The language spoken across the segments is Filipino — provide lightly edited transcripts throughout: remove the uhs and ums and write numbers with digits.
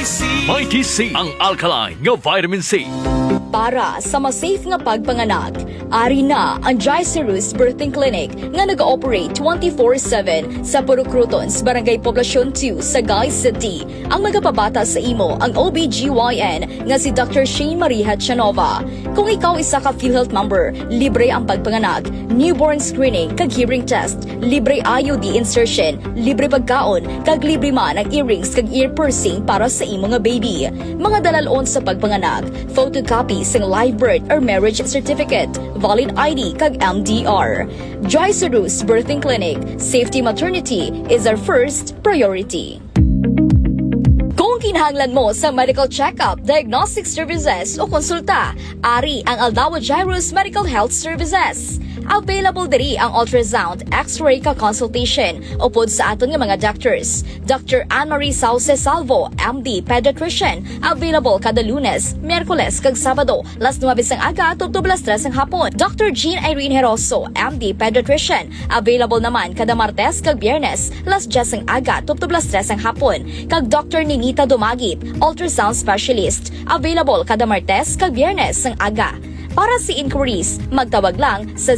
Mighty C, ang alkaline nga vitamin C. Para sa mas safe nga pagpanganak, ari na ang Gicerus Birthing Clinic nga nag-ooperate 24/7 sa Purucrutons, Barangay Poblacion 2, Sagay City. Ang magapabata sa imo ang OBGYN nga si Dr. Shane Maria Chanova. Kung ikaw isa ka PhilHealth member, libre ang pagpanganak, newborn screening kag hearing test, libre IUD insertion, libre pagkaon, kag libre man ang earrings kag ear piercing para sa imo nga baby. Mga dalalon sa pagpanganak, photocopy ng live birth or marriage certificate, valid ID kag MDR. Gicerus Birthing Clinic, safety maternity is our first priority. Kung kinahanglan mo sa medical check-up, diagnostic services o konsulta, ari ang Aldao Gicerus Medical Health Services. Available diri ang ultrasound, x-ray ka consultation upod sa aton nga mga doctors. Dr. Anne-Marie Sauce Salvo, MD, Pediatrician, available kada Lunes, Miyerkules kag Sabado, las 9 ang aga tubtob las 3 ang hapon. Dr. Jean Irene Heroso, MD, Pediatrician, available naman kada Martes kag Biyernes, las 10 ang aga tubtob las 3 ang hapon. Kag Dr. Ninita Dumagit, ultrasound specialist, available kada Martes kag Biyernes ang aga. Para sa inquiries, magtawag lang sa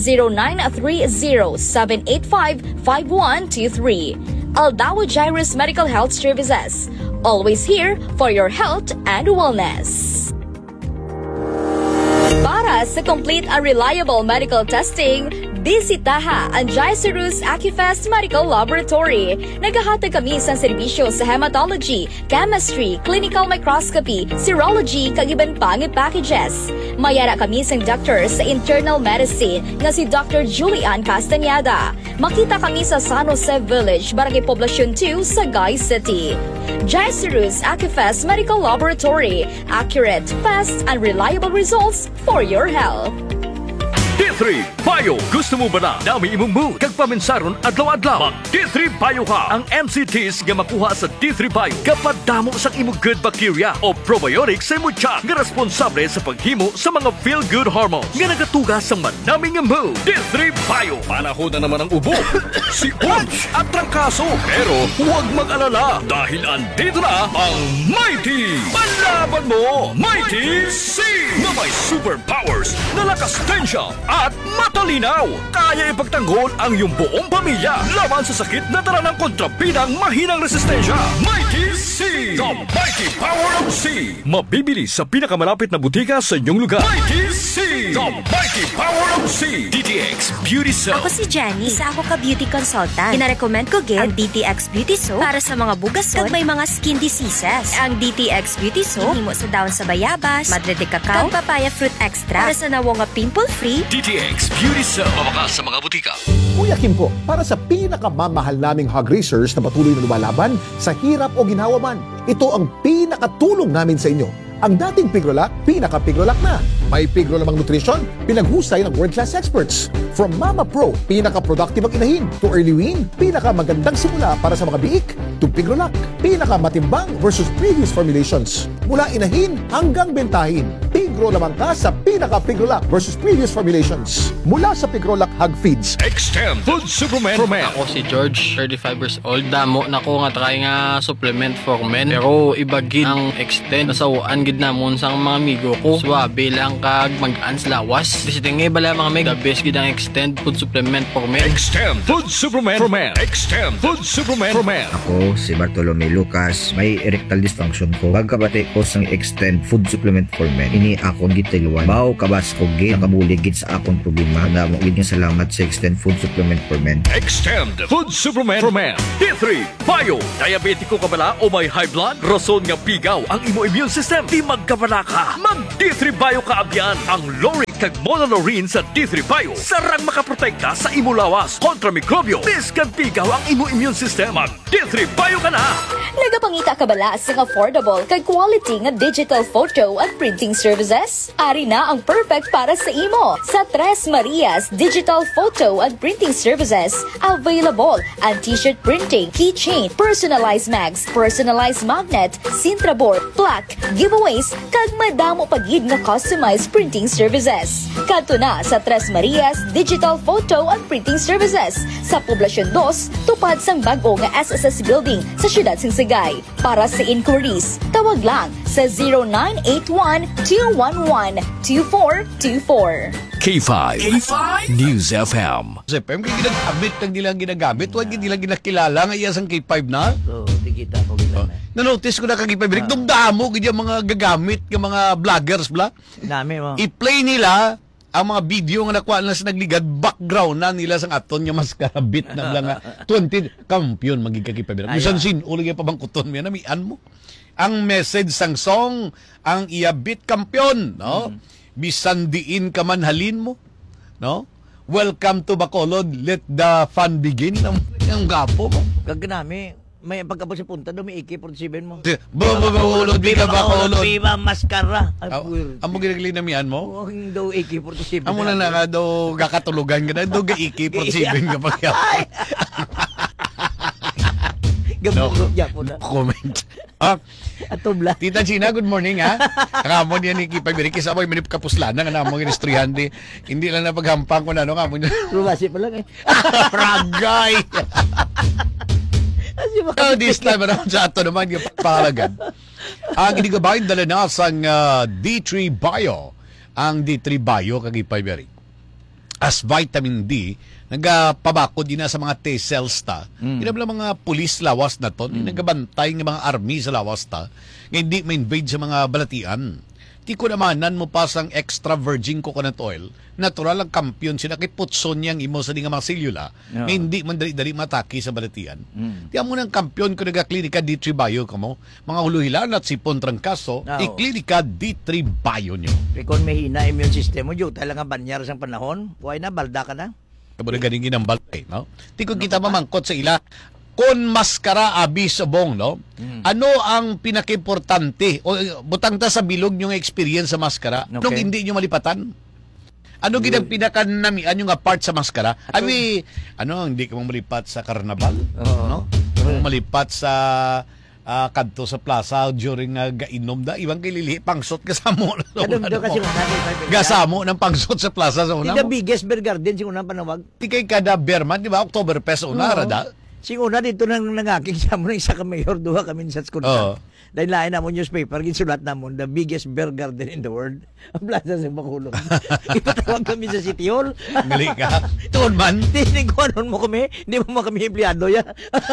0930-785-5123. Aldao Gicerus Medical Health Services. Always here for your health and wellness. Para sa complete and reliable medical testing, bisitaha ang Gicerus Acufest Medical Laboratory. Naghahatag kami sa serbisyo sa hematology, chemistry, clinical microscopy, serology, kag iban pang packages. Mayara kami sa doctor sa internal medicine nga si Dr. Julian Castañeda. Makita kami sa San Jose Village, Barangay Poblacion 2, Sagay City. Gicerus Acufest Medical Laboratory. Accurate, fast, and reliable results for your health. D3 Bio. Gusto mo ba na dami imong mood kag paminsaron adlaw-adlaw? Mag D3 Bio ka. Ang MCTs nga makuha sa D3 Bio kapag damo sa imong good bacteria o probiotics sa imong tiyan nga responsable sa paghimo sa mga feel-good hormones nga nagatuga sa manaming mood. D3 Bio. Panahon na naman ang ubo, sipon at trangkaso. Pero huwag mag-alala dahil andito na ang Mighty. Palaban mo, Mighty C na may superpowers na lakas tensya at matalinaw. Kaya ipagtanggol ang iyong buong pamilya laban sa sakit na dala ng kontrabidang mahinang resistensya. Mighty C! The Mighty Power of C! Mabibili sa pinakamalapit na butika sa inyong lugar. Mighty C! The Mighty Power of C! DTX Beauty Soap. Ako si Jenny. Isa ako ka beauty consultant. Kinarecommend ko gid ang DTX Beauty Soap para sa mga bugason may mga skin diseases. Ang DTX Beauty Soap himo sa daon sa bayabas, madre de cacao, kag papaya fruit extract para sa nawong nga pimple-free. DTX Beauty Soap. Mabakas sa mga butika. Kuya Kim po, para sa pinakamamahal naming hog racers na patuloy na lumalaban sa hirap o ginhawa man, ito ang pinakatulong namin sa inyo. Ang dating Pigrolac, pinaka-Pigrolac na. May Pigro lamang nutrition, pinaghusay ng world-class experts. From Mama Pro, pinaka-productive ang inahin, to Early Wean, pinaka-magandang simula para sa mga biik, to Pigrolac, pinaka-matimbang versus previous formulations. Mula inahin hanggang bentahin, Pigro lamang ka sa pinaka-Pigrolac versus previous formulations. Mula sa Pigrolac Hog Feeds. Extend Food Supplement for Men. Ako si George, 35 years old. Damo na ko nga try nga supplement for men. Pero ibagin ang extend. Nasawaan gid namon sa mga amigo ko. Swabe lang kag mag-ans lawas. Bisitingay bala mga meg. The best gid ang extend food supplement for men. Extend Food Supplement for Men. Extend Food Supplement for Men. Ako si Bartolome Lucas. May erectile dysfunction ko. Pagkabati ko sa extend food supplement for men. Ini akong gitilwan. Bao kabas ko gid nakabulig gid sa akong problema. Damo gid nga salamat sa extend food supplement for men. Extend Food Supplement for Men. D3 Bio. Diabetiko ka bala o may high blood? Rason nga pigaw ang imo immune system. Di magkabala ka. Mag D3 Bio ka abyan. Ang Loric kag Monolaurin sa D3 Bio. Sarang makaprotekta sa imo lawas kontra mikrobyo. Biskan pigaw ang imo immune system. Mag D3 Bio ka na. Nagapangita ka bala sa affordable kag quality nga digital photo at printing services? Ari na ang perfect para sa imo. Sa Tres Marias Digital Photo and Printing Services, available ang t-shirt printing, keychain, personalized mags, personalized magnet, Sintra board, plaque, giveaways, kag madamo pagid nga customized printing services. Kadto na sa Tres Marias Digital Photo and Printing Services sa Poblacion 2, tupad sang bag-o nga SSS Building sa siyudad sing Sagay. Para sa inquiries, tawag lang sa 0981-211-2424. K5. News FM. Sa FM, kaya ginagamit ng nilang ginagamit, huwag nilang ginakilala, nga iyasang K5 na. Oo, tikita mo gila na. Na-notice ko na kag K5, dumdamo, ganyan mga gagamit, ng mga vloggers, bla. Dami mo. I-play nila ang mga video nga nakuha na sa nagligad, background na nila sang aton nga mas karabit na lang nga 20 kampiyon magiging K5. Bisan sin, ulig pa bang kuton mo yan, namian mo. Ang message sang song, ang iabit kampiyon, no? Bisan diin ka man halin mo, no? Welcome to Bacolod, let the fun begin. Ang gapo mo. Kaganami, may pagkapos sa punta, may AK-47 mo. Bacolod, viva Bacolod. Viva Mascara. Ay, Ang mo ginaglinayan mo? Huwag daw AK-47. Amo na nga daw kakatulugan ka na, daw ga-AK-47 ka pa kaya. Gabog niya po na. Comment. Atubla. Tita Gina, good morning ha. Kamon yan ni Kipag-Biriki. Sabay manip kapuslana nga namang inistrihan di. Hindi lang na paghampang ko na ano kamon. Rumasi pa lang eh. Ragay! Oh, this time around sa ato naman yung pangalagan. Ang inigabayin dala na sang D3 Bio. Ang D3 Bio kagipay-beri. As vitamin D, nagpabako din na sa mga T-cells ta. Kinabla mga pulis lawas na to, nagabantay ng mga army sa lawas ta, nga hindi ma-invade sa mga balatian. Di ko namanan mo pa sang extra virgin coconut oil, natural ang kampiyon sinakiputson niyang imo sa mga selula, nga hindi man dali-dali mataki sa balatian. Di mo ng kampiyon ko nagaklinika D3 Bio kamo, mga huluhilan at sipon trangkaso, iklinika D3 Bio nyo. Kung may hina immune system mo, yung talaga banyar sa panahon, buhay na, balda ka na. Kamo na ganing ginambal no? Di ko kita mamangkot sa ila. Kon maskara abi subong, no? Ano ang pinakimportante? O butang ta sa bilog yung experience sa maskara, Okay. nung hindi nyo malipatan? Ano ginang pinakanamian yung part sa maskara? Abi, hindi ka malipat sa karnabal, no? Kung malipat sa kadto sa plaza during gainom da, ibang kilili, pangsot kasamo. Kadum daw kasi kung natin. Gasamo ng pangsot sa plaza sa una The mo. biggest beer garden, sing unang panawag. Di kay kada Berman, di ba? Oktoberfest una, rada? Sing una dito nang nangaking siya mo ng isa ka mayor, duha kami sa school. Dahil lain na mo newspaper, ginsulat na mo, the biggest beer garden in the world. Ang plaza sa Bacolod. Ipatawag kami sa City Hall. Gali ka. Tuon man. Tinig ko anon mo kami, hindi mo kami empleyado ya.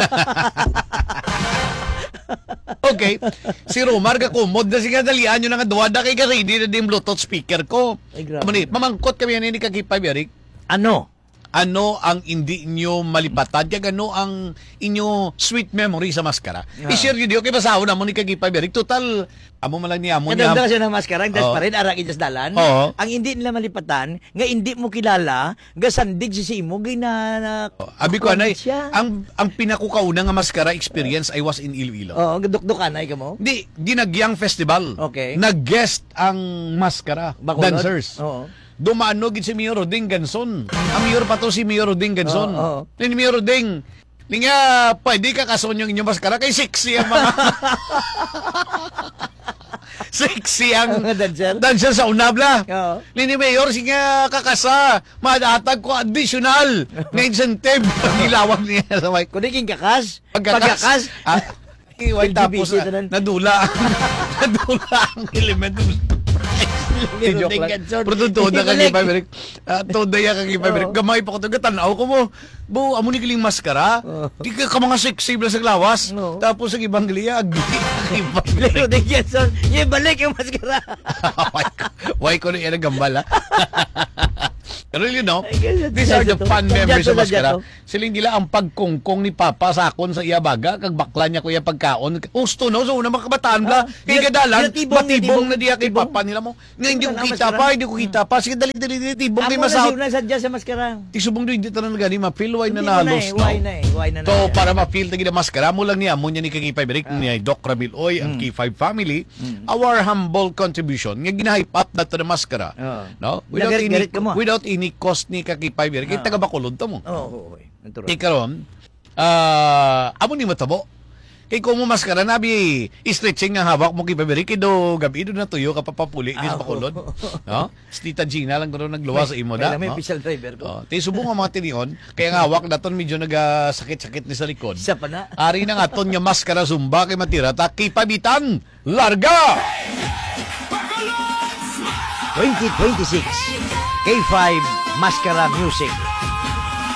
Okay. Si Romar kakumod na siya dalian nyo na nga duwada kay ka-ready na din Bluetooth speaker ko. Ay, grabe. Mamangkot kami yan ni Kagipay, Eric. Ano ang hindi nyo malipatan? Kaya ano ang inyo sweet memory sa maskara? I-share nyo diyo. Kaya basahon na mo ni Kagipay, Eric. Total, amo malang niya mo niya. Kadagdag siya ng maskara, ang das pa rin, arak itas dalan. Ang hindi nila malipatan, nga hindi mo kilala, nga sandig si mo, gina Abi ko, anay, siya. ang pinakukauna nga maskara experience, I was in Iloilo. Oo, dukdukan ay ka mo. Di Ginagyang Festival. Okay. Nag-guest ang maskara, Bacolod? dancers. Oo. Dumano gid si Mayor Roding Ganson. Ang mayor pa to si Mayor Roding Ganson. Oo. Ni Mayor Roding, nga pwede ka kason yung inyong maskara kay sexy ang mga sexy ang dancer sa unabla. Oo. Ni Mayor nga kakasa, madatag ko additional na incentive. Nilawag niya sa mic. Kung naging kakas, Pagkakas. Tapos LGBT na nadula ang element. Joke lang. Pero totoo na kang Ipaberik. Todo ya kang Ipaberik. Gamay pa ko ito. Tanaw ko mo. Bu, amo ni kiling maskara. Di ka mga sexy sa lawas. Tapos ang ibang giliya, Lero de Jetson, yung balik yung maskara. Why ko na yan ang gambal, ha? Pero you know, these are the fun memories of maskara. Siling nila ang pagkungkong ni Papa sa akon sa iyabaga, kag bakla niya ko yung pagkaon. Usto, no? So, una makabataan bla. Kaya kadalan, matibong na diya kay Papa nila mo. Nga hindi ko kita pa, hindi ko kita pa. Sige, dali, tibong kay masahot. Amo na sadya sa maskara. Tisubong doon, hindi tanan gani, ma-feel why na nalos. Why na. So, para ma-feel tagi na maskara, mo lang niya, mo niya ni Kagipay Berik, ni Doc Ramil Oy, ang K5 family, our humble contribution, nga ginahype up na ito na maskara. No? Without any cost ni Kagipay Berik, kaya taga Bacolod to mo. Oo. Ikaroon, amo ni matabo. Kay kung mo maskara nabi stretching nga hawak mo kay Paberi kido gabi do na tuyo kapapapuli ni sa bakulod. No? Si Tita Gina lang doon nagluwa sa imo da. May No? official driver ko. Tay subong nga mga tinion kaya nga hawak naton medyo nagasakit-sakit ni sa likod. Isa pa na. Ari na nga ton nga maskara zumba kay matira ta kipabitan larga. 2026 K5 Mascara Music